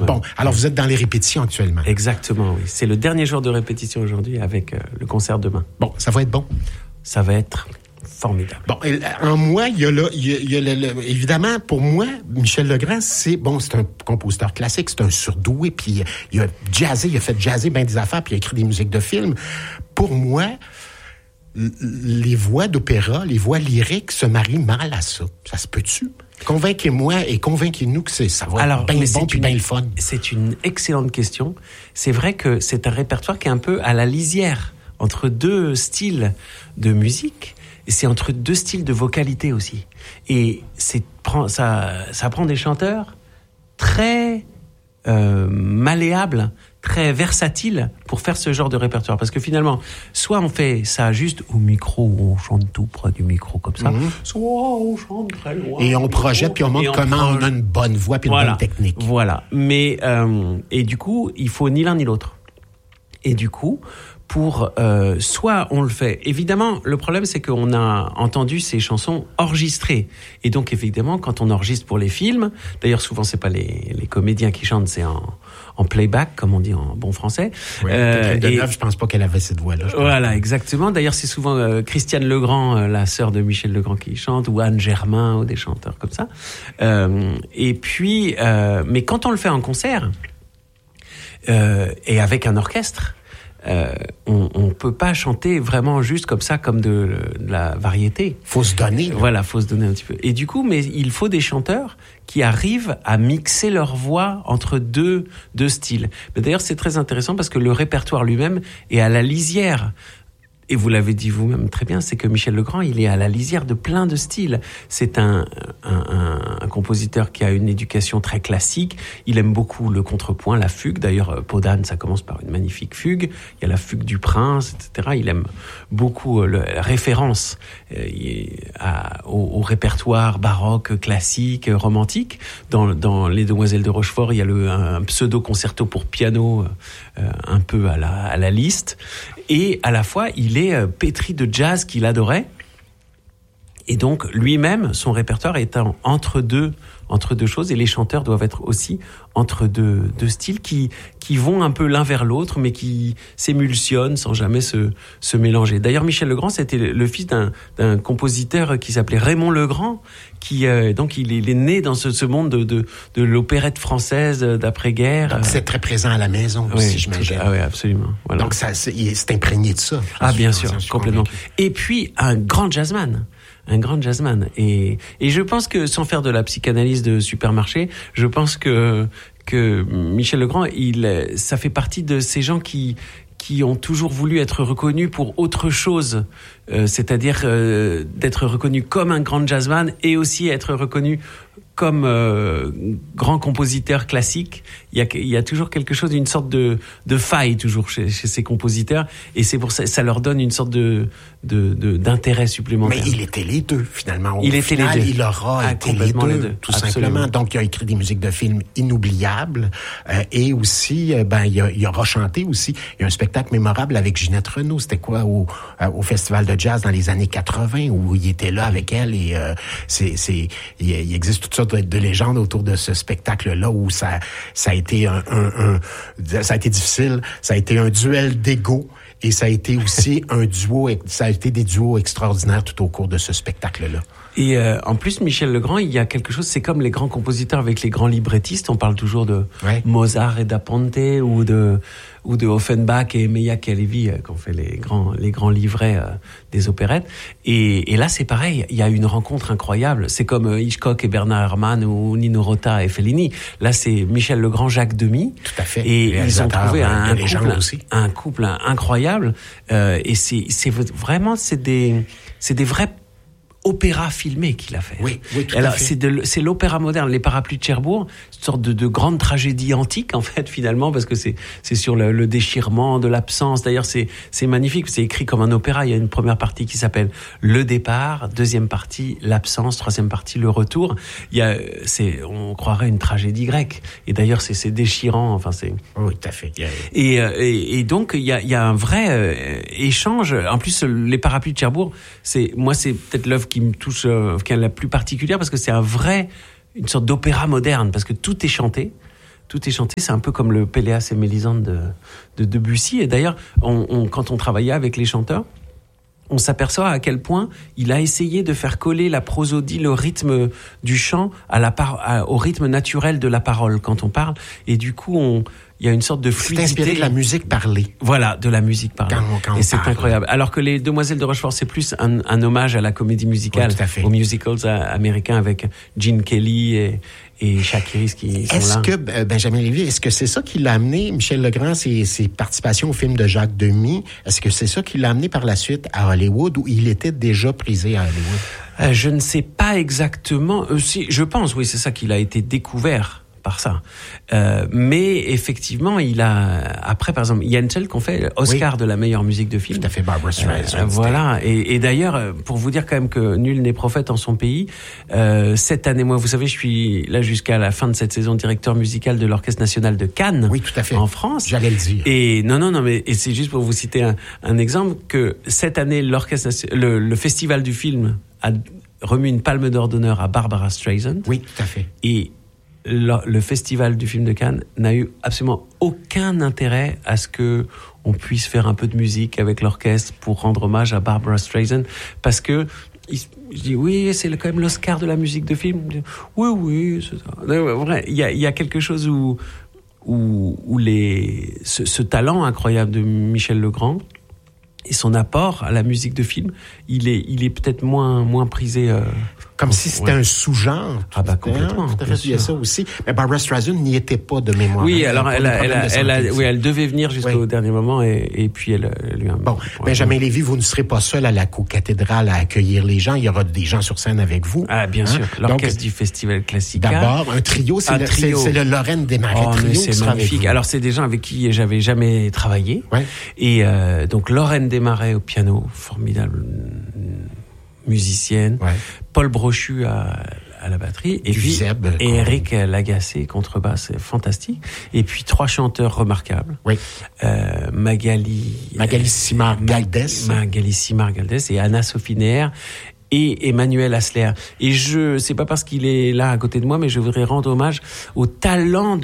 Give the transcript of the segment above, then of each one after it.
Bon, alors vous êtes dans les répétitions actuellement. Exactement, oui. C'est le dernier jour de répétition aujourd'hui avec le concert demain. Bon, ça va être bon. Ça va être formidable. Bon, en moi, il y a évidemment, pour moi, Michel Legrand, c'est un compositeur classique, c'est un surdoué, puis il a fait jazzer bien des affaires, puis il a écrit des musiques de films. Pour moi, les voix d'opéra, les voix lyriques se marient mal à ça. Ça se peut-tu? Convainquez-moi et convainquez-nous que ça va être bien bon puis bien le fun. C'est une excellente question. C'est vrai que c'est un répertoire qui est un peu à la lisière entre deux styles de musique, et c'est entre deux styles de vocalité aussi. Et ça prend des chanteurs très malléables, très versatiles pour faire ce genre de répertoire. Parce que finalement, soit on fait ça juste au micro, où on chante tout près du micro comme ça, soit on chante très loin. Et on projette, puis on montre comment on a une bonne voix puis une bonne technique. Voilà. Mais, et du coup, il faut ni l'un ni l'autre. Et du coup, soit on le fait. Évidemment, le problème, c'est qu'on a entendu ces chansons enregistrées. Et donc, évidemment, quand on enregistre pour les films, d'ailleurs, souvent, c'est pas les comédiens qui chantent, c'est en playback, comme on dit en bon français. Oui, Catherine Deneuve, je pense pas qu'elle avait cette voix-là. Voilà, exactement. D'ailleurs, c'est souvent Christiane Legrand, la sœur de Michel Legrand, qui chante, ou Anne Germain, ou des chanteurs comme ça. Et puis, mais quand on le fait en concert, et avec un orchestre, on peut pas chanter vraiment juste comme ça, comme de la variété. Faut se donner. Voilà, faut se donner un petit peu. Et du coup, mais il faut des chanteurs qui arrivent à mixer leur voix entre deux styles. Mais d'ailleurs, c'est très intéressant parce que le répertoire lui-même est à la lisière. Et vous l'avez dit vous-même très bien, c'est que Michel Legrand, il est à la lisière de plein de styles. C'est un compositeur qui a une éducation très classique. Il aime beaucoup le contrepoint, la fugue. D'ailleurs, Podane, ça commence par une magnifique fugue. Il y a la fugue du prince, etc. Il aime beaucoup la référence au répertoire baroque, classique, romantique. Dans Les Demoiselles de Rochefort, il y a un pseudo-concerto pour piano un peu à la Liszt. Et à la fois, il est pétri de jazz qu'il adorait. Et donc, lui-même, son répertoire est entre deux choses. Et les chanteurs doivent être aussi entre deux styles qui vont un peu l'un vers l'autre, mais qui s'émulsionnent sans jamais se mélanger. D'ailleurs, Michel Legrand, c'était le fils d'un compositeur qui s'appelait Raymond Legrand, donc il est né dans ce monde de l'opérette française d'après-guerre. Donc c'est très présent à la maison aussi, j'imagine. Oui, absolument. Voilà. Donc c'est imprégné de ça. Bien sûr, complètement. Et puis un grand jazzman. Et je pense que, sans faire de la psychanalyse de supermarché, je pense que Michel Legrand, ça fait partie de ces gens qui ont toujours voulu être reconnus pour autre chose, c'est-à-dire d'être reconnus comme un grand jazzman et aussi être reconnus comme grand compositeur classique. Il y a toujours quelque chose, une sorte de faille toujours chez ces compositeurs, et c'est pour ça leur donne une sorte d'intérêt supplémentaire. Mais il était les deux finalement. Il aura été les deux, tout simplement. Donc il a écrit des musiques de films inoubliables, et aussi il aura chanté aussi. Il y a un spectacle mémorable avec Ginette Renault. C'était quoi au Festival de jazz dans les années 80 où il était là avec elle, et il existe toutes sortes de légendes autour de ce spectacle-là où ça a été ça a été difficile, ça a été un duel d'ego, et ça a été aussi ça a été des duos extraordinaires tout au cours de ce spectacle-là. Et en plus, Michel Legrand, il y a quelque chose, c'est comme les grands compositeurs avec les grands librettistes, on parle toujours de Mozart et da Ponte, ou de Offenbach et Meilhac et Lévy, qui ont fait les grands livrets des opérettes. Et là, c'est pareil, il y a une rencontre incroyable. C'est comme Hitchcock et Bernard Herrmann, ou Nino Rota et Fellini. Là, c'est Michel Legrand, Jacques Demy. Tout à fait. Et ils ont trouvé un couple incroyable. Et c'est vraiment, c'est des vrais opéra filmé qu'il a fait. Oui, tout alors, à fait. C'est l'opéra moderne, les Parapluies de Cherbourg, une sorte de grande tragédie antique, en fait, finalement, parce que c'est sur le déchirement de l'absence. D'ailleurs, c'est magnifique, c'est écrit comme un opéra. Il y a une première partie qui s'appelle Le départ, deuxième partie, l'absence, troisième partie, le retour. On croirait une tragédie grecque. Et d'ailleurs, c'est déchirant, enfin, c'est... Oui, tout à fait. Et donc, il y a un vrai échange. En plus, les Parapluies de Cherbourg, c'est peut-être l'œuvre qui me touche, qui est la plus particulière, parce que c'est une sorte d'opéra moderne, parce que tout est chanté. tout est chanté. C'est un peu comme le Péléas et Mélisande de Debussy. Et d'ailleurs, quand on travaillait avec les chanteurs, on s'aperçoit à quel point il a essayé de faire coller la prosodie, le rythme du chant au rythme naturel de la parole quand on parle. Et du coup, il y a une sorte de fluidité. C'est inspiré de la musique parlée. Voilà, de la musique parlée. Quand et c'est incroyable. Alors que les Demoiselles de Rochefort, c'est plus un hommage à la comédie musicale, aux musicals américains avec Gene Kelly et Shakiris qui sont là. Est-ce que, Benjamin Lévy, est-ce que c'est ça qui l'a amené, Michel Legrand, ses participations au film de Jacques Demy, est-ce que c'est ça qui l'a amené par la suite à Hollywood, ou il était déjà prisé à Hollywood? Je ne sais pas exactement. Si, je pense, oui, c'est ça qu'il a été découvert par ça. Mais effectivement, après, par exemple, Yann Tell qu'on fait Oscar de la meilleure musique de film. Tout à fait, Barbra Streisand. Voilà. Et d'ailleurs, pour vous dire quand même que nul n'est prophète en son pays, cette année, moi, vous savez, je suis là jusqu'à la fin de cette saison directeur musical de l'Orchestre National de Cannes. Oui, tout à fait. En France. J'allais le dire. Et non, mais c'est juste pour vous citer un exemple que cette année, le Festival du film a remis une palme d'or d'honneur à Barbra Streisand. Oui, tout à fait. Et le Festival du film de Cannes n'a eu absolument aucun intérêt à ce que on puisse faire un peu de musique avec l'orchestre pour rendre hommage à Barbra Streisand, parce que je dis oui, c'est quand même l'Oscar de la musique de film. Oui, c'est ça. Il y a quelque chose où ce talent incroyable de Michel Legrand et son apport à la musique de film, il est peut-être moins prisé. Comme si c'était un sous-genre. Ah bah complètement. Tout à fait, il y a ça aussi. Mais Barbra Streisand n'y était pas de mémoire. Oui, alors elle devait venir jusqu'au dernier moment et puis elle lui a... Bon, Benjamin Lévy, vous ne serez pas seul à la co-cathédrale à accueillir les gens. Il y aura des gens sur scène avec vous. Ah, bien sûr. L'orchestre du Festival Classica. D'abord, un trio, c'est le Lorraine Desmarais trio. C'est magnifique. Alors, c'est des gens avec qui j'avais jamais travaillé. Ouais. Et donc, Lorraine Desmarais au piano, formidable musicienne. Ouais. Paul Brochu à la batterie. Et puis, Eric Lagacé, contrebasse, fantastique. Et puis, 3 chanteurs remarquables. Oui. Magali Simard-Galdès et Anna-Sophie Neher et Emmanuel Asler. Et c'est pas parce qu'il est là à côté de moi, mais je voudrais rendre hommage au talent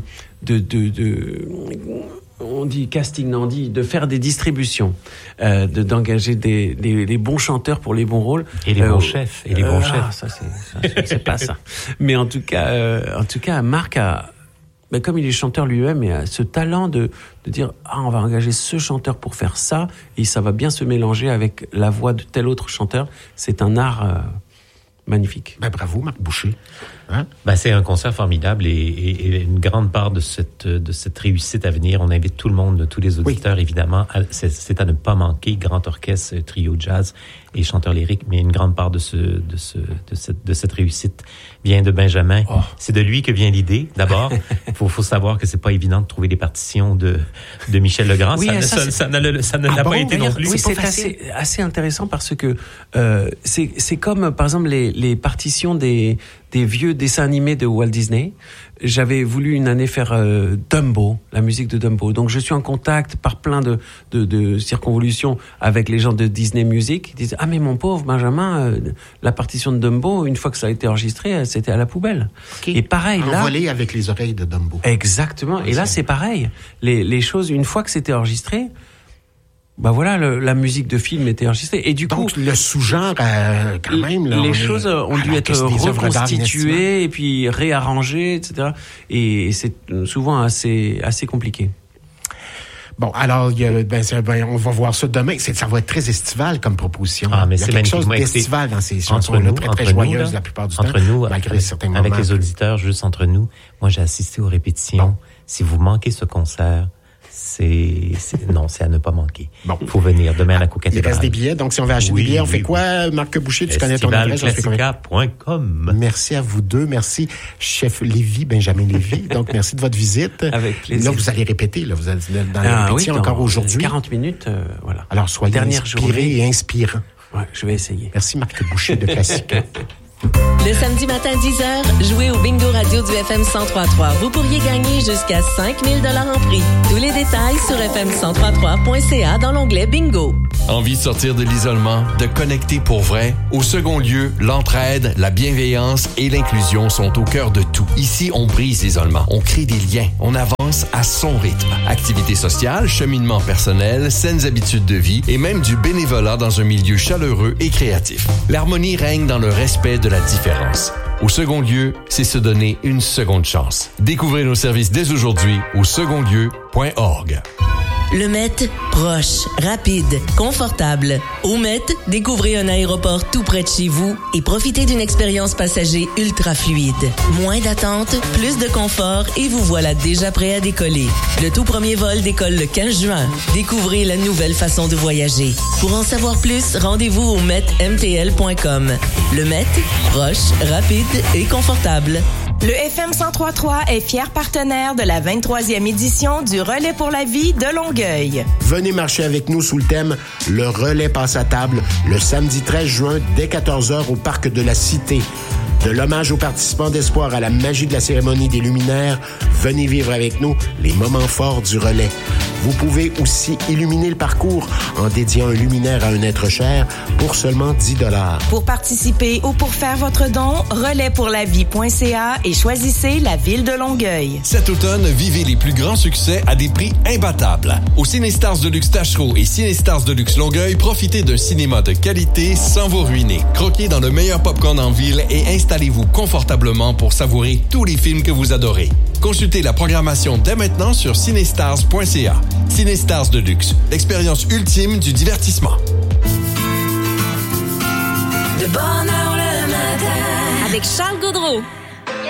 on dit casting, non, on dit de faire des distributions, d'engager des bons chanteurs pour les bons rôles. Et les bons chefs. Et les bons chefs. Ça, c'est pas ça. Mais en tout cas, Marc comme il est chanteur lui-même, il a ce talent de dire, on va engager ce chanteur pour faire ça, et ça va bien se mélanger avec la voix de tel autre chanteur. C'est un art magnifique. Bravo, Marc Boucher. Hein? C'est un concert formidable et une grande part de cette réussite à venir. On invite tout le monde, tous les auditeurs, évidemment. C'est à ne pas manquer. Grand orchestre, trio jazz et chanteur lyrique. Mais une grande part de cette réussite vient de Benjamin. Oh. C'est de lui que vient l'idée. D'abord, faut savoir que c'est pas évident de trouver les partitions de Michel Legrand. Oui, ça ne l'a pas été non plus. Oui, c'est assez intéressant parce que c'est comme, par exemple, les partitions des vieux dessins animés de Walt Disney. J'avais voulu une année faire Dumbo, la musique de Dumbo. Donc je suis en contact par plein de circonvolutions avec les gens de Disney Music. Ils disent, mais mon pauvre Benjamin, la partition de Dumbo, une fois que ça a été enregistré, c'était à la poubelle. Okay. Et pareil là, envolé avec les oreilles de Dumbo. Exactement. Et là c'est pareil. Les choses, une fois que c'était enregistré, la musique de film était enregistrée. Et du coup, le sous-genre, quand même, là, les choses ont dû être reconstituées et puis réarrangées, etc. Et c'est souvent assez compliqué. Bon, alors, on va voir ça demain. Ça va être très estival comme proposition. Mais il y a quelque chose d'estival dans ces chansons-là, très joyeuses la plupart du temps. Entre nous, malgré certains moments. Avec les auditeurs, juste entre nous, moi, j'ai assisté aux répétitions. Bon. Si vous manquez ce concert, c'est à ne pas manquer. Bon. Il faut venir demain à la co-cathédrale. Il reste des billets, donc si on veut acheter des billets, on fait quoi, Marc Boucher? Tu connais ton adresse? Festivalclassica.com. Merci à vous deux. Merci, chef Lévy, Benjamin Lévy. Donc, merci de votre visite. Avec plaisir. Là, vous allez répéter. Là, vous êtes dans la répétition encore aujourd'hui. 40 minutes, voilà. Alors, soyez inspirés et inspirants. Ouais, je vais essayer. Merci, Marc Boucher de Classica. Le samedi matin 10h, jouez au Bingo Radio du FM 103.3. Vous pourriez gagner jusqu'à 5 000 $ en prix. Tous les détails sur fm1033.ca dans l'onglet Bingo. Envie de sortir de l'isolement, de connecter pour vrai? Au second lieu, l'entraide, la bienveillance et l'inclusion sont au cœur de tout. Ici, on brise l'isolement, on crée des liens, on avance à son rythme. Activités sociales, cheminement personnel, saines habitudes de vie et même du bénévolat dans un milieu chaleureux et créatif. L'harmonie règne dans le respect de la différence. Au second lieu, c'est se donner une seconde chance. Découvrez nos services dès aujourd'hui au secondlieu.org. Le Met, proche, rapide, confortable. Au Met, découvrez un aéroport tout près de chez vous et profitez d'une expérience passager ultra fluide. Moins d'attente, plus de confort et vous voilà déjà prêt à décoller. Le tout premier vol décolle le 15 juin. Découvrez la nouvelle façon de voyager. Pour en savoir plus, rendez-vous au metmtl.com. Le Met, proche, rapide et confortable. Le FM 103.3 est fier partenaire de la 23e édition du Relais pour la vie de Longueuil. Venez marcher avec nous sous le thème « Le relais passe à table » le samedi 13 juin dès 14h au Parc de la Cité. De l'hommage aux participants d'Espoir à la magie de la cérémonie des luminaires, venez vivre avec nous les moments forts du relais. Vous pouvez aussi illuminer le parcours en dédiant un luminaire à un être cher pour seulement 10 $. Pour participer ou pour faire votre don, relaispourlavie.ca et choisissez la ville de Longueuil. Cet automne, vivez les plus grands succès à des prix imbattables. Au Cinestars Deluxe Tachereau et Cinestars Deluxe Longueuil, profitez d'un cinéma de qualité sans vous ruiner. Croquez dans le meilleur popcorn en ville et installez-vous confortablement pour savourer tous les films que vous adorez. Consultez la programmation dès maintenant sur cinestars.ca. Cinestars Deluxe, l'expérience ultime du divertissement. De bonne heure le matin Avec Charles Gaudreau.